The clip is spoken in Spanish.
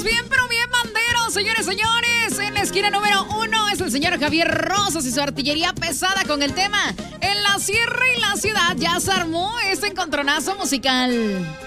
bien, pero bien banderos, señores, señores. En la esquina número 1 es el señor Javier Rosas y su artillería pesada con el tema En la Sierra y la Ciudad. Ya se armó este encontronazo musical.